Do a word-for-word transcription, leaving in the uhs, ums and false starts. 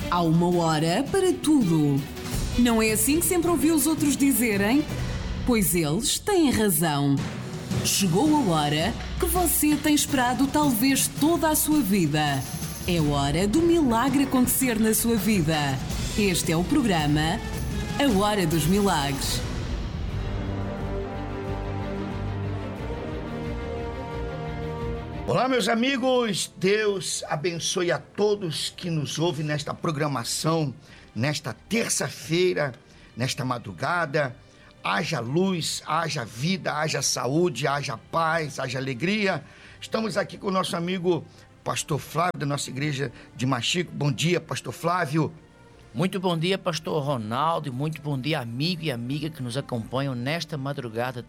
Há uma hora para tudo. Não é assim que sempre ouviu os outros dizerem? Pois eles têm razão. Chegou a hora que você tem esperado talvez toda a sua vida. É hora do milagre acontecer na sua vida. Este é o programa A Hora dos Milagres. Olá, meus amigos, Deus abençoe a todos que nos ouvem nesta programação, nesta terça-feira, nesta madrugada. Haja luz, haja vida, haja saúde, haja paz, haja alegria. Estamos aqui com o nosso amigo Pastor Flávio, da nossa igreja de Machico. Bom dia, Pastor Flávio. Muito bom dia, Pastor Ronaldo, e muito bom dia, amigo e amiga que nos acompanham nesta madrugada